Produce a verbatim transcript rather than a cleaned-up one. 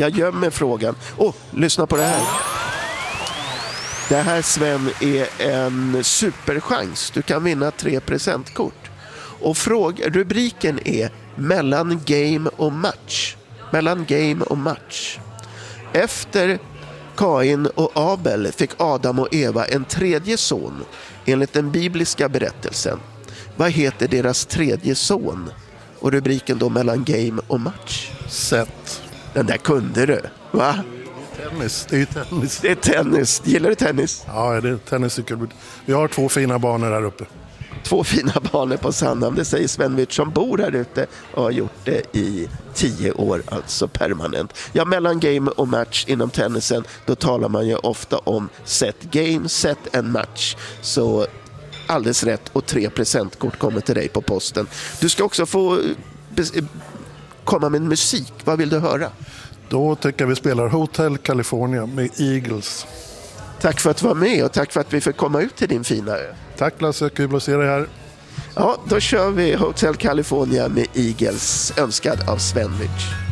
Jag gömmer frågan. Åh, oh, lyssna på det här. Det här, Sven, är en superchans. Du kan vinna tre presentkort. Och fråga, rubriken är mellan game och match. Mellan game och match. Efter Kain och Abel fick Adam och Eva en tredje son enligt den bibliska berättelsen. Vad heter deras tredje son? Och rubriken då mellan game och match. Set. Den där kunde du, va? Tennis, det är ju tennis. Det är tennis. Gillar du tennis? Ja, det är tennis. Vi har två fina banor här uppe. Två fina banor på Sandhamn, det säger Sven Wirtz som bor här ute och har gjort det i tio år, alltså permanent. Ja, mellan game och match inom tennisen, då talar man ju ofta om set game, set and match. Så alldeles rätt, och tre presentkort kommer till dig på posten. Du ska också få komma med musik. Vad vill du höra? Då tycker jag vi spelar Hotel California med Eagles. Tack för att du var med och tack för att vi fick komma ut till din fina ö. Tack Lasse, kul att se dig här. Ja, då kör vi Hotel California med Eagles, önskad av Sven Wirtz.